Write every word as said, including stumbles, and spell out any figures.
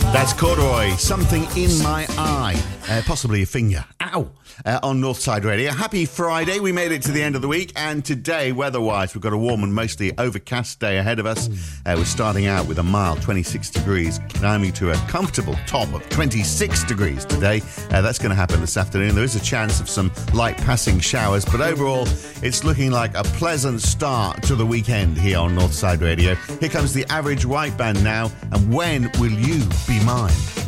That's Corduroy, Something in My Eye, uh, possibly a finger. Ow! Uh, on Northside Radio. Happy Friday. We made it to the end of the week, and today, weather-wise, we've got a warm and mostly overcast day ahead of us. Uh, we're starting out with a mild twenty-six degrees, climbing to a comfortable top of twenty-six degrees today. Uh, that's going to happen this afternoon. There is a chance of some light passing showers, but overall, it's looking like a pleasant start to the weekend here on Northside Radio. Here comes the Average White Band now, and When Will You Be Mine?